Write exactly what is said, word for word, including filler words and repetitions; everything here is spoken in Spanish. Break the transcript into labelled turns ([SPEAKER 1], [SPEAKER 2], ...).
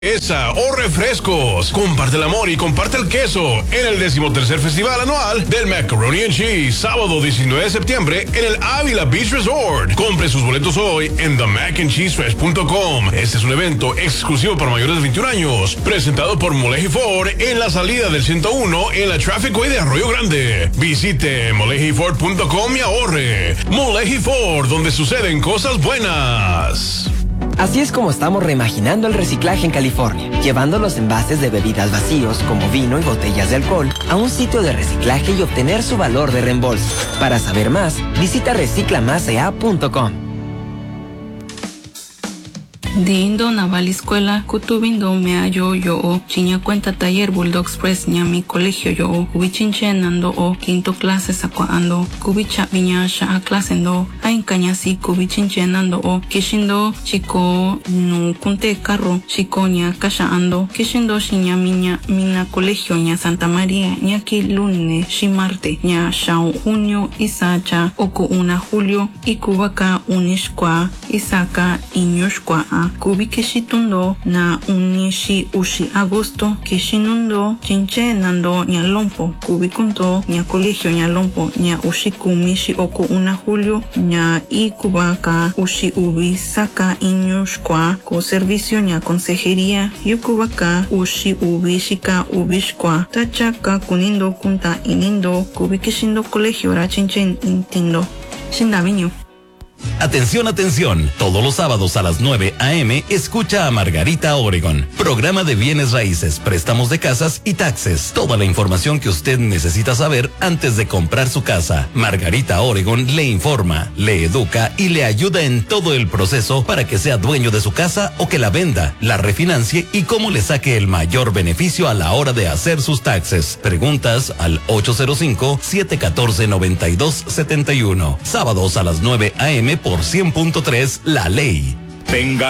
[SPEAKER 1] Esa o refrescos. Comparte el amor y comparte el queso en el decimotercer Festival Anual del Macaroni and Cheese, sábado diecinueve de septiembre en el Ávila Beach Resort. Compre sus boletos hoy en the mac and cheese fest punto com. Este es un evento exclusivo para mayores de veintiún años, presentado por Moleji Ford en la salida del ciento uno en la Traffic Way de Arroyo Grande. Visite moleji ford punto com y ahorre. Moleji Ford, donde suceden cosas buenas.
[SPEAKER 2] Así es como estamos reimaginando el reciclaje en California, llevando los envases de bebidas vacíos, como vino y botellas de alcohol, a un sitio de reciclaje y obtener su valor de reembolso. Para saber más, visita recicla más e a punto com.
[SPEAKER 3] Dindo Naval Escuela, Kutubindo mea yo yo o, chiña cuenta taller Bulldog Express ña mi colegio yo o, kubichinche nando o, quinto clase sacuando, kubicha viña sha a clase ndo, a encañasi kubichinche nando o, kishindo chico nu kunte carro, chico ña kasha ando, kishindo shiña miña mina colegio ña Santa María, ña ki lunes, shi marte, ña shao junio, isacha, oku una julio, y kubaka unishkwa, isaka iñushkwa a, kubi kishitundo na unishi ushi agosto kishinundo chinche nando nya lompo kubi kunto nya colegio nya lompo nya ushi kumishi oku una julio nya ikubaka ushi ubi saka iñushkwa ko servicio nya consejería yukubaka ushi ubi shika ubishkwa tachaka kunindo kunta inindo kubi kishindo colegio ra chinche intindo shindaviño.
[SPEAKER 4] Atención, atención. Todos los sábados a las nueve a eme escucha a Margarita Oregon. Programa de bienes raíces, préstamos de casas y taxes. Toda la información que usted necesita saber antes de comprar su casa. Margarita Oregon le informa, le educa y le ayuda en todo el proceso para que sea dueño de su casa o que la venda, la refinancie y cómo le saque el mayor beneficio a la hora de hacer sus taxes. Preguntas al ocho cero cinco, siete uno cuatro, nueve dos siete uno. Sábados a las nueve a eme por cien punto tres La Ley.
[SPEAKER 5] Tenga